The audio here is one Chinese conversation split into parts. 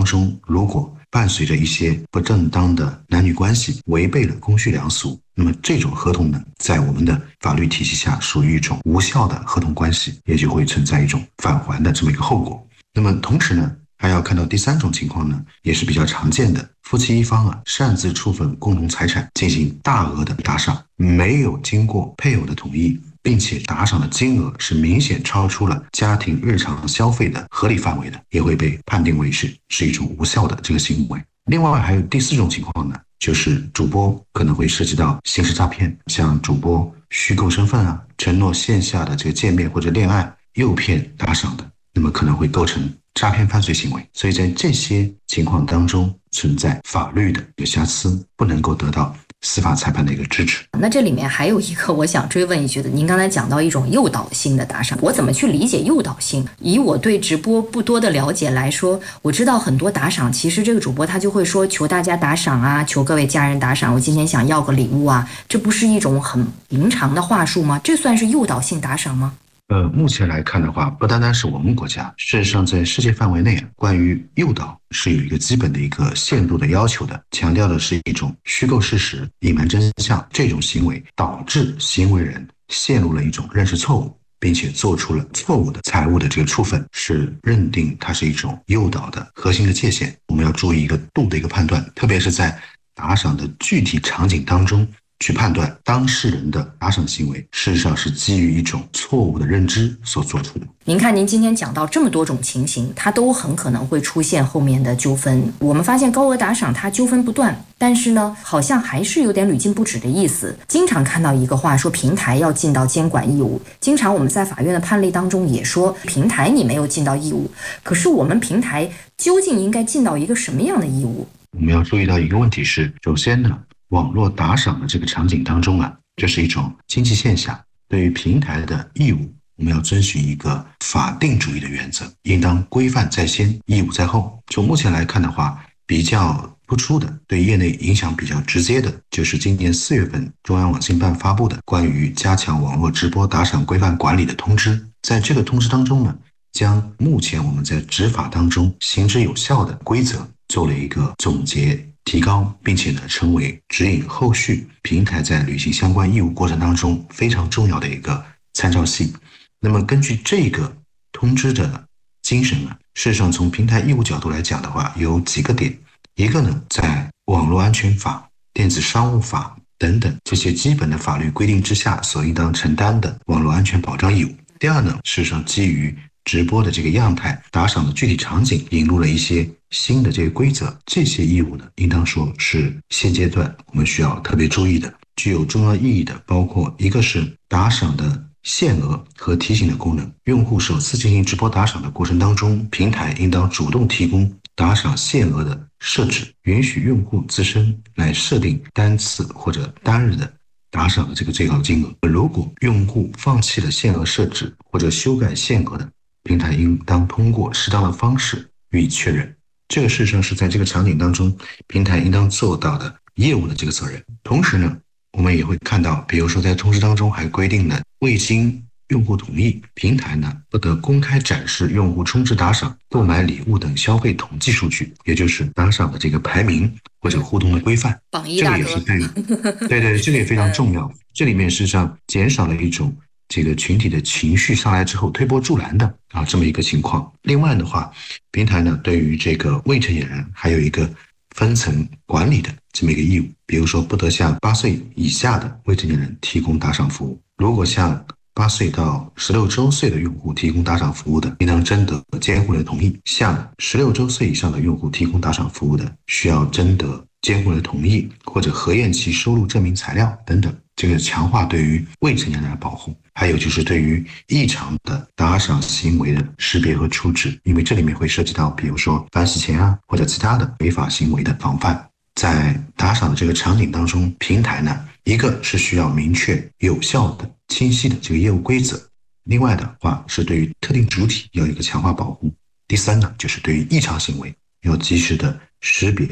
中如果伴随着一些不正当的男女关系，违背了公序良俗，那么这种合同呢，在我们的法律体系下属于一种无效的合同关系，也就会存在一种返还的这么一个后果。那么同时呢，还要看到第三种情况呢，也是比较常见的，夫妻一方擅自处分共同财产，进行大额的打赏，没有经过配偶的同意，并且打赏的金额是明显超出了家庭日常消费的合理范围的，也会被判定为是一种无效的这个行为。另外还有第四种情况呢，就是主播可能会涉及到刑事诈骗，像主播虚构身份承诺线下的这个见面或者恋爱，诱骗打赏的，那么可能会构成诈骗犯罪行为。所以在这些情况当中存在法律的一个瑕疵，不能够得到司法裁判的一个支持。 那这里面还有一个我想追问一句的，您刚才讲到一种诱导性的打赏，我怎么去理解诱导性？以我对直播不多的了解来说，我知道很多打赏，其实这个主播他就会说求大家打赏啊，求各位家人打赏，我今天想要个礼物啊，这不是一种很平常的话术吗？这算是诱导性打赏吗？ 目前来看的话，不单单是我们国家，事实上在世界范围内，关于诱导是有一个基本的一个限度的要求的，强调的是一种虚构事实、隐瞒真相，这种行为导致行为人陷入了一种认识错误，并且做出了错误的财物的这个处分，是认定它是一种诱导的核心的界限。我们要注意一个度的一个判断，特别是在打赏的具体场景当中，去判断当事人的打赏行为，事实上是基于一种错误的认知所做出的。 您看，您今天讲到这么多种情形，它都很可能会出现后面的纠纷。我们发现高额打赏它纠纷不断，但是呢，好像还是有点屡禁不止的意思。经常看到一个话说平台要尽到监管义务，经常我们在法院的判例当中也说平台你没有尽到义务。可是我们平台究竟应该尽到一个什么样的义务？ 我们要注意到一个问题是，首先呢，网络打赏的这个场景当中这是一种经济现象，对于平台的义务，我们要遵循一个法定主义的原则，应当规范在先，义务在后。从目前来看的话，比较突出的，对业内影响比较直接的，就是今年4月份中央网信办发布的关于加强网络直播打赏规范管理的通知。在这个通知当中呢，将目前我们在执法当中行之有效的规则做了一个总结提高，并且呢，成为指引后续平台在履行相关义务过程当中非常重要的一个参照系。那么根据这个通知的精神事实上从平台义务角度来讲的话，有几个点。一个呢，在网络安全法、电子商务法等等这些基本的法律规定之下所应当承担的网络安全保障义务。第二呢，事实上基于直播的这个样态、打赏的具体场景，引入了一些新的这个规则，这些义务呢，应当说是现阶段我们需要特别注意的。具有重要意义的包括一个是打赏的限额和提醒的功能，用户首次进行直播打赏的过程当中，平台应当主动提供打赏限额的设置，允许用户自身来设定单次或者单日的打赏的这个最高金额。如果用户放弃了限额设置或者修改限额的，平台应当通过适当的方式予以确认。这个事实上是在这个场景当中平台应当做到的业务的这个责任。同时呢，我们也会看到，比如说在通知当中还规定了未经用户同意，平台呢不得公开展示用户充值打赏、购买礼物等消费统计数据，也就是打赏的这个排名或者互动的规范。 榜一大哥， 这个也是对，这个也非常重要。这里面实际上减少了一种这个群体的情绪上来之后推波助澜的这么一个情况。另外的话，平台呢对于这个未成年人还有一个分层管理的这么一个义务，比如说不得向8岁以下的未成年人提供打赏服务，如果向8岁到16周岁的用户提供打赏服务的，应当征得监护人同意；向16周岁以上的用户提供打赏服务的，需要征得监护人同意或者核验其收入证明材料等等。这个强化对于未成年人的保护，还有就是对于异常的打赏行为的识别和处置，因为这里面会涉及到比如说反洗钱或者其他的违法行为的防范。在打赏的这个场景当中，平台呢，一个是需要明确有效的清晰的这个业务规则，另外的话是对于特定主体要有一个强化保护。第三呢，就是对于异常行为要及时的识别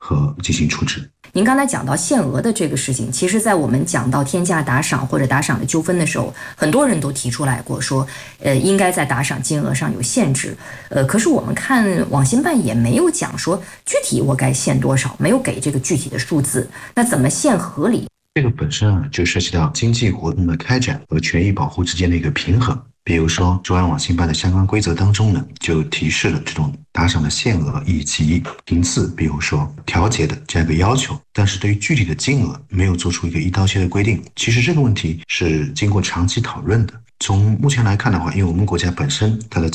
和进行处置。 您刚才讲到限额的这个事情，其实在我们讲到天价打赏或者打赏的纠纷的时候，很多人都提出来过说，应该在打赏金额上有限制。可是我们看网信办也没有讲说具体我该限多少，没有给这个具体的数字，那怎么限合理？ 这个本身就涉及到经济活动的开展和权益保护之间的一个平衡。比如说，中央网信办的相关规则当中呢，就提示了这种打赏的限额以及频次，比如说调节的这样一个要求。但是对于具体的金额，没有做出一个一刀切的规定。其实这个问题是经过长期讨论的。从目前来看的话，因为我们国家本身它的